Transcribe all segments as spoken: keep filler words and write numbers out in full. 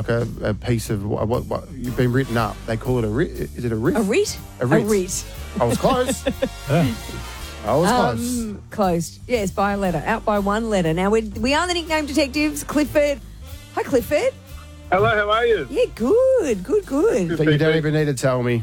like a, a piece of what, what, what you've been written up. They call it a writ. Is it a writ? A writ? A writ. A writ. I was close. I was close. Um, closed. Yes, by a letter. Out by one letter. Now, we we are the nickname detectives. Clifford. Hi, Clifford. Hello, how are you? Yeah, good, good, good. But you don't even need to tell me.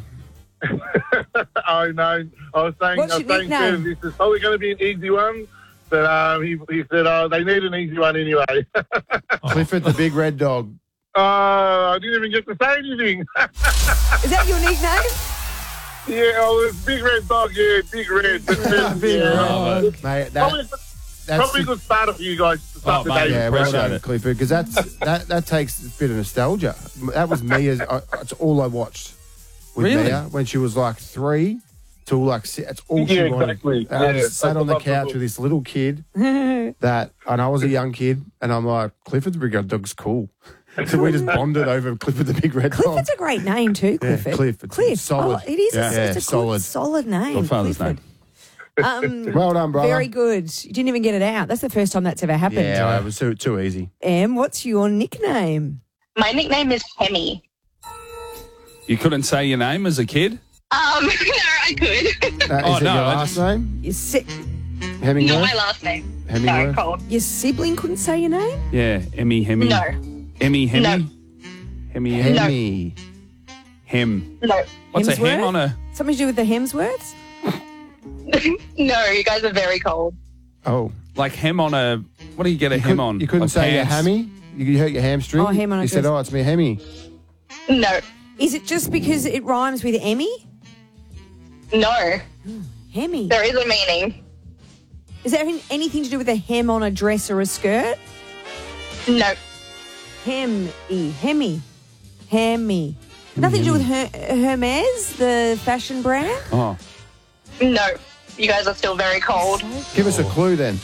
I know. I was saying, What's I was your saying nickname? to him, this is probably going to be an easy one. But um, he, he said, oh, they need an easy one anyway. Clifford the big red dog. Oh, I didn't even get to say anything. Is that your nickname? Yeah, oh, it's Big Red Dog, yeah, Big Red. But, uh, Big yeah, red uh, dog. Mate, that, probably, that's probably a the- good starter for you guys to start Oh, the mate, day. yeah, with. well Appreciate done, it. Clifford, because that's that that takes a bit of nostalgia. That was me as I, that's all I watched with Really? Mia when she was like three till like six. That's all she Yeah, wanted. exactly. And I Yeah, just sat that's on the what I couch thought. with this little kid that, and I was a young kid, and I'm like, Clifford the big red dog's cool. So we just bonded over Clifford the big red dog. Clifford's a great name too, Clifford. Yeah, Cliff. It's Cliff. solid. Oh, it is. Yeah. A, Yeah, it's a solid. good, solid name. Godfather's Clifford. Um, Well done, brother. very good. You didn't even get it out. That's the first time that's ever happened. Yeah, it was too, too easy. Em, what's your nickname? My nickname is Hemi. You couldn't say your name as a kid? Um, no, I could. Uh, Oh, is it no, your I last just- name? Your, si- Hemingway? Not my last name. Hemingway? Sorry, Cole. your sibling couldn't say your name? Yeah, Emmy, Hemi. No. Emmy, Hemi? No. Hemi, Hem. Hemi. Hem. No. What's a Hemsworth? hem on a... Something to do with the Hemsworths? No, you guys are very cold. Oh. Like hem on a... What do you get a You, hem could, on? you couldn't Like say your pants? hammy? You hurt your hamstring? Oh, hem on a You said, dress. oh, it's me hemi. No. Is it just because it rhymes with Emmy? No. Hemi. There is a meaning. Is that having anything to do with a hem on a dress or a skirt? No. Hem-y. Hemi. Hemi. Nothing to do with Her- Hermes, the fashion brand? Oh. No. You guys are still very cold. Give us a clue then.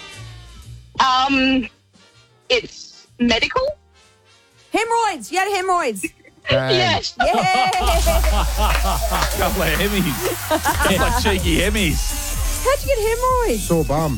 Um, it's medical? Hemorrhoids. You had hemorrhoids. Bang. Yes. Yeah. Couple of Hemis. Couple of cheeky Hemis. How'd you get hemorrhoids? Sore bum.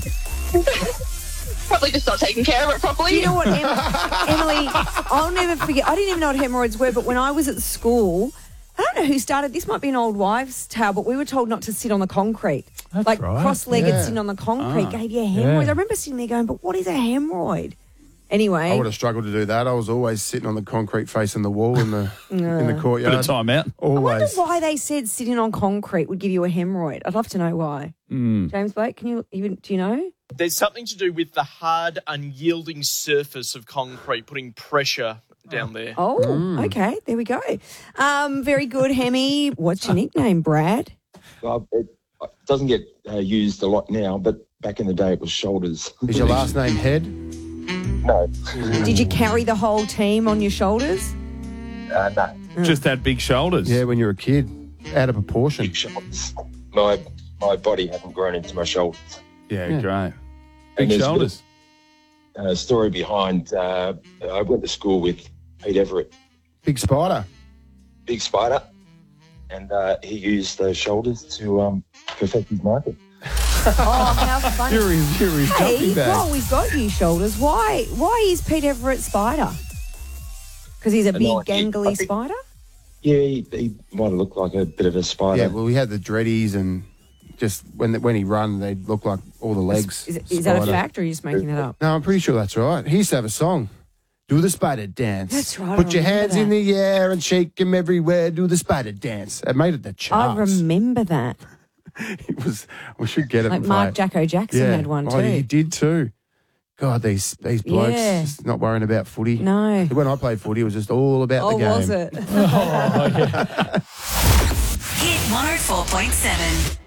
Probably just not taking care of it properly. Do you know what, em- Emily? I'll never forget. I didn't even know what hemorrhoids were, but when I was at school, I don't know who started. This might be an old wives' tale, but we were told not to sit on the concrete, That's like right. cross-legged, Yeah. sitting on the concrete. Ah. Gave you hemorrhoids. Yeah. I remember sitting there going, "But what is a hemorrhoid?" I Anyway, would have struggled to do that. I was always sitting on the concrete facing the wall in the in the courtyard. Bit of time out. I wonder Always. why they said sitting on concrete would give you a hemorrhoid. I'd love to know why. Mm. James Blake, can you even do you know? There's something to do with the hard, unyielding surface of concrete, putting pressure down there. Oh, okay. There we go. Um, very good, Hemi. What's your nickname, Brad? Well, it doesn't get uh, used a lot now, but back in the day it was Shoulders. Is your last name Head? No, Did you carry the whole team on your shoulders? uh, no, Just had big shoulders. Yeah, when you were a kid. Out of proportion. big shoulders. My my body hadn't grown into my shoulders. Yeah, Yeah. great. And Big there's shoulders. A uh, story behind. Uh, I went to school with Pete Everett, Big spider. big spider, and uh, he used those shoulders to um, perfect his market. Oh, how funny. You're his, you're his Hey, jumping bag. while we've got you shoulders, why why is Pete Everett Spider? Because he's a Uh, big, no, I think- gangly I think- spider? Yeah, he, he might have looked like a bit of a spider. Yeah, well, we had the dreadies and just when when he run, they look like all the legs. Is, is that a spider. fact or are you just making that up? No, I'm pretty sure that's right. He used to have a song. Do the spider dance. That's right, I Put your remember hands in that. the air and shake them everywhere. Do the spider dance. It made it the I charts. remember that. It was. We should get it. Like and Mark play it. Jacko Jackson Yeah. had one Oh, too. he did too. God, these these blokes Yeah. just not worrying about footy. No. When I played footy, it was just all about Oh, the game. was it? Oh, yeah. Hit one oh four point seven.